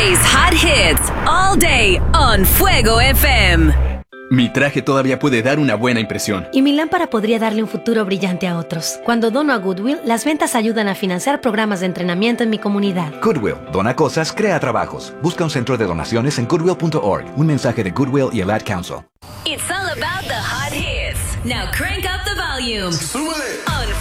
Today's hot hits all day on Fuego FM. Mi traje todavía puede dar una buena impresión. Y mi lámpara podría darle un futuro brillante a otros. Cuando dono a Goodwill, las ventas ayudan a financiar programas de entrenamiento en mi comunidad. Goodwill. Dona cosas, crea trabajos. Busca un centro de donaciones en goodwill.org. Un mensaje de Goodwill y el Ad Council. It's all about the hot hits. Now crank up the volume. On